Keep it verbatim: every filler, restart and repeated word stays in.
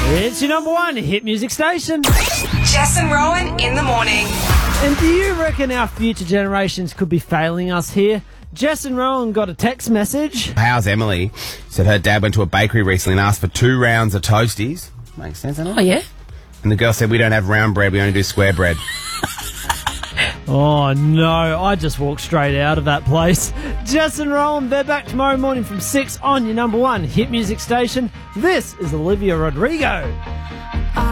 It's your number one hit music station. Jess and Rowan in the morning. And do you reckon our future generations could be failing us here? Jess and Rowan got a text message. How's Emily? Said her dad went to a bakery recently and asked for two rounds of toasties. Makes sense, doesn't it? Oh, yeah? And the girl said, we don't have round bread, we only do square bread. Oh, no. I just walked straight out of that place. Jess and Rowan, they're back tomorrow morning from six on your number one hit music station. This is Olivia Rodrigo.